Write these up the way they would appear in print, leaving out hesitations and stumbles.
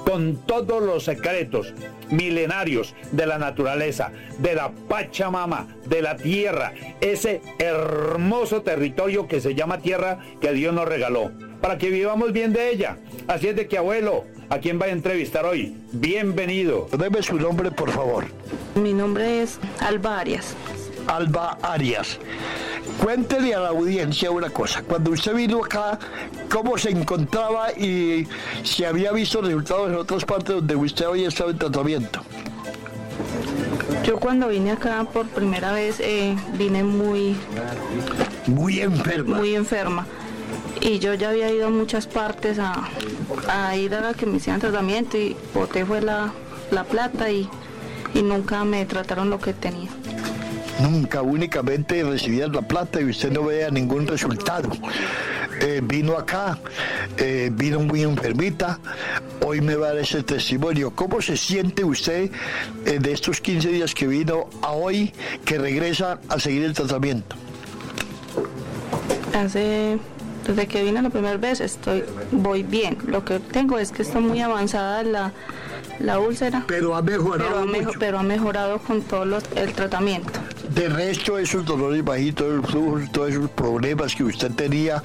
con todos los secretos milenarios de la naturaleza, de la Pachamama, de la tierra, ese hermoso territorio que se llama tierra que Dios nos regaló, para que vivamos bien de ella. Así es de que, abuelo, ¿a quién va a entrevistar hoy? Bienvenido. Deme su nombre, por favor. Mi nombre es Alba Arias. Alba Arias. Cuéntele a la audiencia una cosa. Cuando usted vino acá, ¿cómo se encontraba y si había visto resultados en otras partes donde usted había estado en tratamiento? Yo cuando vine acá por primera vez vine muy enferma. Y yo ya había ido a muchas partes a ir a que me hicieran tratamiento y boté fue la plata y nunca me trataron lo que tenía. Nunca, únicamente recibían la plata y usted no veía ningún resultado. Vino acá, vino muy enfermita, hoy me va a dar ese testimonio. ¿Cómo se siente usted de estos 15 días que vino a hoy, que regresa a seguir el tratamiento? Desde que vine la primera vez voy bien. Lo que tengo es que está muy avanzada la úlcera. Pero ha mejorado mucho. Pero ha mejorado con todo el tratamiento. De resto, esos dolores bajitos, el flujo, todos esos problemas que usted tenía,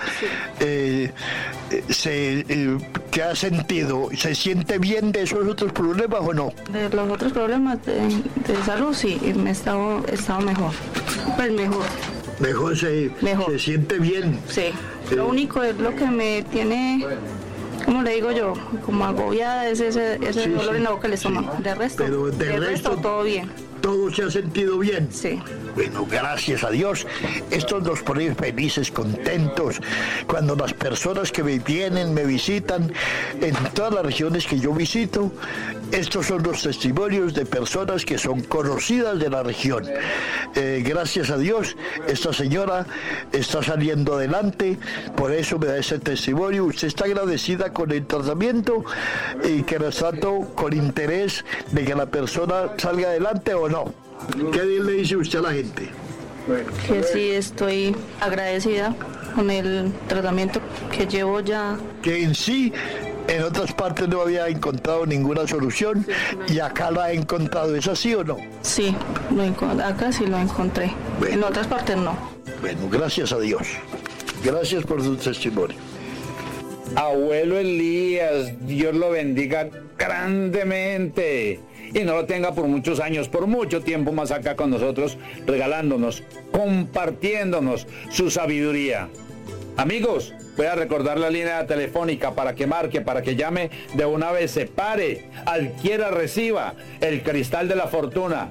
sí. ¿Qué ha sentido? ¿Se siente bien de esos otros problemas o no? De los otros problemas de salud, sí, me he estado mejor. Pues mejor. Mejor se siente bien. Sí. Lo único es lo que me tiene, como le digo yo, como agobiada es ese dolor en la boca del estómago. Sí. De resto todo bien. ¿Todo se ha sentido bien? Sí. Bueno, gracias a Dios. Esto nos pone felices, contentos. Cuando las personas que me vienen, me visitan, en todas las regiones que yo visito, estos son los testimonios de personas que son conocidas de la región. Gracias a Dios, esta señora está saliendo adelante, por eso me da ese testimonio. Usted está agradecida con el tratamiento y que nos trato con interés de que la persona salga adelante o no. ¿Qué le dice usted a la gente? Que sí, estoy agradecida con el tratamiento que llevo ya. Que en sí, en otras partes no había encontrado ninguna solución y acá la he encontrado. ¿Es así o no? Sí, acá sí lo encontré. Bueno, en otras partes no. Bueno, gracias a Dios. Gracias por su testimonio. Abuelo Elías, Dios lo bendiga grandemente y no lo tenga por muchos años, por mucho tiempo más acá con nosotros, regalándonos, compartiéndonos su sabiduría. Amigos, voy a recordar la línea telefónica para que marque, para que llame de una vez, se pare, adquiera, reciba el cristal de la fortuna,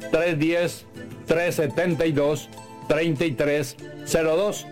310-372-3302,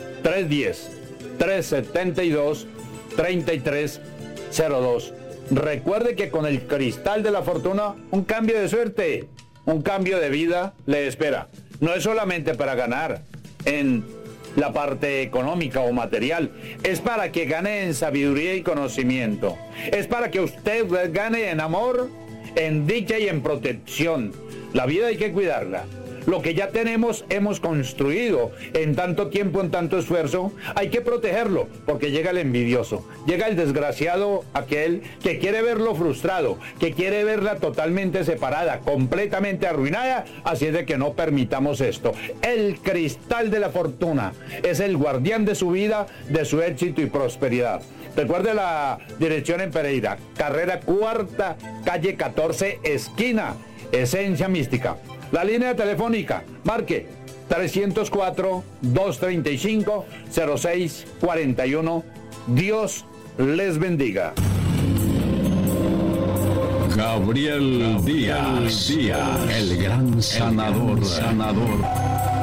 310-372-3302. Recuerde que con el cristal de la fortuna, un cambio de suerte, un cambio de vida le espera. No es solamente para ganar en la parte económica o material, es para que gane en sabiduría y conocimiento. Es para que usted gane en amor, en dicha y en protección. La vida hay que cuidarla. Lo que ya tenemos, hemos construido en tanto tiempo, en tanto esfuerzo, hay que protegerlo, porque llega el envidioso, llega el desgraciado, aquel que quiere verlo frustrado, que quiere verla totalmente separada, completamente arruinada, así es de que no permitamos esto. El cristal de la fortuna es el guardián de su vida, de su éxito y prosperidad. Recuerde la dirección en Pereira, carrera cuarta, calle 14, esquina, Esencia Mística. La línea telefónica, marque 304-235-0641. Dios les bendiga. Gabriel Díaz, el gran sanador.